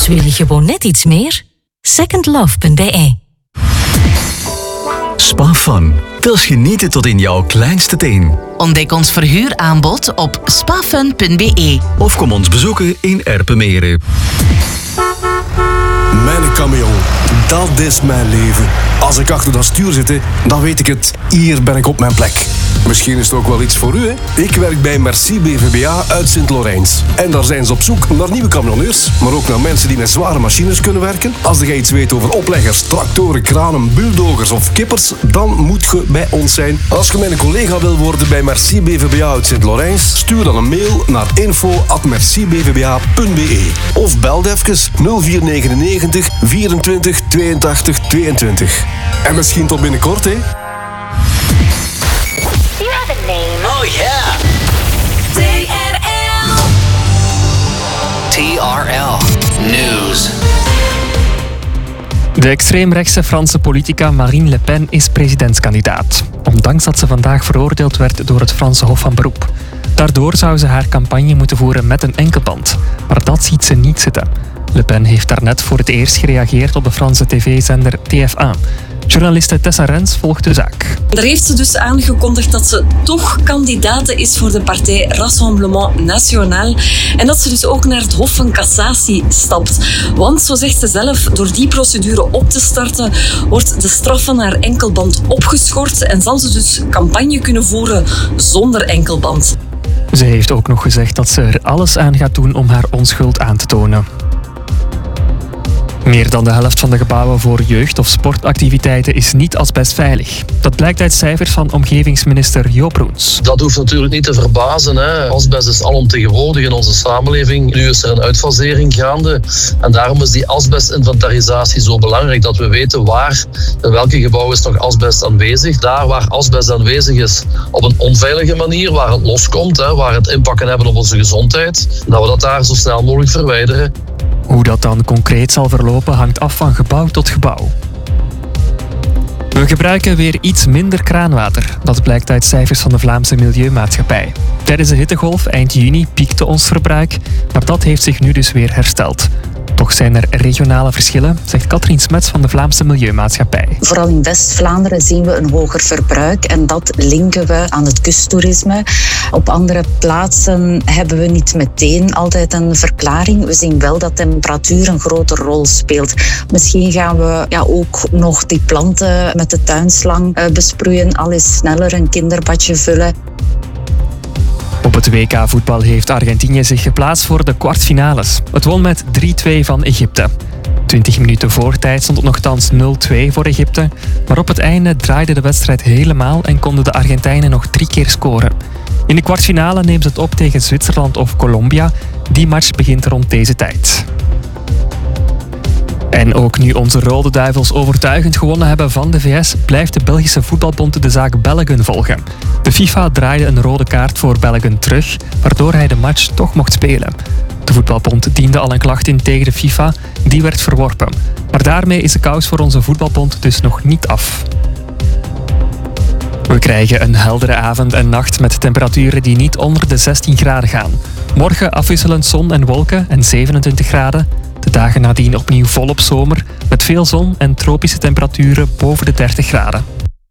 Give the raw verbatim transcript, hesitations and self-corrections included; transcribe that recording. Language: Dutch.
Soms wil je gewoon net iets meer. second love punt b e. Spa Fun. Wils genieten tot in jouw kleinste teen. Ontdek ons verhuuraanbod op spa fun punt b e. Of kom ons bezoeken in Erpenmeren. Mijn camion, dat is mijn leven. Als ik achter dat stuur zit, dan weet ik het. Hier ben ik op mijn plek. Misschien is het ook wel iets voor u, hè? Ik werk bij Merci B V B A uit Sint-Lorijns. En daar zijn ze op zoek naar nieuwe camionneurs, maar ook naar mensen die met zware machines kunnen werken. Als jij iets weet over opleggers, tractoren, kranen, bulldozers of kippers, dan moet je bij ons zijn. Als je mijn collega wil worden bij Merci B V B A uit Sint-Lorijns, stuur dan een mail naar info at merci b v b a punt b e of bel even nul vier negenennegentig vierentwintig tweeëntachtig tweeëntwintig. En misschien tot binnenkort, hè? Oh yeah! T R L T R L News. De extreemrechtse Franse politica Marine Le Pen is presidentskandidaat. Ondanks dat ze vandaag veroordeeld werd door het Franse Hof van Beroep. Daardoor zou ze haar campagne moeten voeren met een enkelband. Maar dat ziet ze niet zitten. Le Pen heeft daarnet voor het eerst gereageerd op de Franse tv-zender T F één. Journaliste Tessa Rens volgt de zaak. Daar heeft ze dus aangekondigd dat ze toch kandidate is voor de partij Rassemblement National. En dat ze dus ook naar het Hof van Cassatie stapt. Want, zo zegt ze zelf, door die procedure op te starten, wordt de straf van haar enkelband opgeschort en zal ze dus campagne kunnen voeren zonder enkelband. Ze heeft ook nog gezegd dat ze er alles aan gaat doen om haar onschuld aan te tonen. Meer dan de helft van de gebouwen voor jeugd- of sportactiviteiten is niet asbestveilig. Dat blijkt uit cijfers van omgevingsminister Joop Roens. Dat hoeft natuurlijk niet te verbazen. Hè. Asbest is alomtegenwoordig in onze samenleving. Nu is er een uitfasering gaande. En daarom is die asbestinventarisatie zo belangrijk. Dat we weten waar, in welke gebouwen is nog asbest aanwezig. Daar waar asbest aanwezig is op een onveilige manier, waar het loskomt, hè, waar het impact kan hebben op onze gezondheid. Dat we dat daar zo snel mogelijk verwijderen. Hoe dat dan concreet zal verlopen hangt af van gebouw tot gebouw. We gebruiken weer iets minder kraanwater. Dat blijkt uit cijfers van de Vlaamse Milieumaatschappij. Tijdens de hittegolf eind juni piekte ons verbruik, maar dat heeft zich nu dus weer hersteld. Toch zijn er regionale verschillen, zegt Katrien Smets van de Vlaamse Milieumaatschappij. Vooral in West-Vlaanderen zien we een hoger verbruik en dat linken we aan het kusttoerisme. Op andere plaatsen hebben we niet meteen altijd een verklaring. We zien wel dat temperatuur een grote rol speelt. Misschien gaan we ja, ook nog die planten met de tuinslang besproeien, al eens sneller een kinderbadje vullen. Op het W K voetbal heeft Argentinië zich geplaatst voor de kwartfinales. Het won met drie twee van Egypte. Twintig minuten voor tijd stond het nogthans nul twee voor Egypte. Maar op het einde draaide de wedstrijd helemaal en konden de Argentijnen nog drie keer scoren. In de kwartfinale neemt het op tegen Zwitserland of Colombia. Die match begint rond deze tijd. En ook nu onze Rode Duivels overtuigend gewonnen hebben van de V S, blijft de Belgische voetbalbond de zaak Bellegem volgen. De FIFA draaide een rode kaart voor Bellegem terug, waardoor hij de match toch mocht spelen. De voetbalbond diende al een klacht in tegen de FIFA, die werd verworpen. Maar daarmee is de kous voor onze voetbalbond dus nog niet af. We krijgen een heldere avond en nacht met temperaturen die niet onder de zestien graden gaan. Morgen afwisselend zon en wolken en zevenentwintig graden. De dagen nadien opnieuw volop zomer, met veel zon en tropische temperaturen boven de dertig graden.